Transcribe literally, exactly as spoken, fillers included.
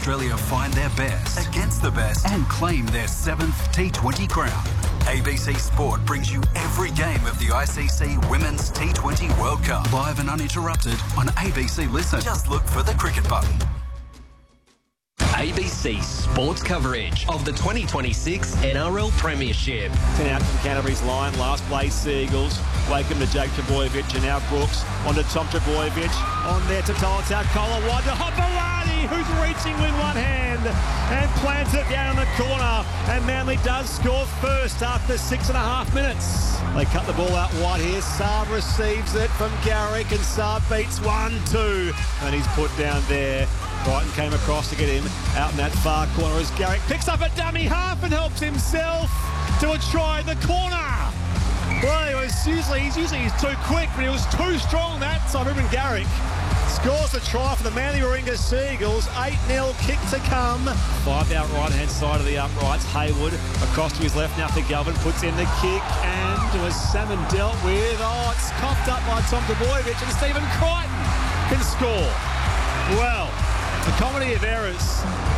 Australia find their best against the best and claim their seventh T twenty crown. A B C Sport brings you every game of the I C C Women's T twenty World Cup, live and uninterrupted on A B C Listen. Just look for the cricket button. A B C Sports coverage of the twenty twenty-six N R L Premiership. ten out from Canterbury's line. Last play, Seagulls. Wakeham to Jake Trbojevic, and now Brooks on to Tom Trbojevic. On there to Tolotau Kola. Wide to Hopalani, who's reaching with one hand and plants it down in the corner. And Manly does score first after six and a half minutes. They cut the ball out wide here. Saab receives it from Garrick, and Saab beats one two. And he's put down there. Brighton came across to get him out in that far corner as Garrick picks up a dummy half and helps himself to a try in the corner. Well, he was usually, he's usually he's too quick, but he was too strong that time. Ruben Garrick scores a try for the Manly Warringah Seagulls. eight nil kick to come. Five out right-hand side of the uprights. Hayward across to his left now for Galvin. Puts in the kick, and was Salmon dealt with. Oh, it's coughed up by Tom Trbojevic, and Stephen Crichton can score. Well, the comedy of errors.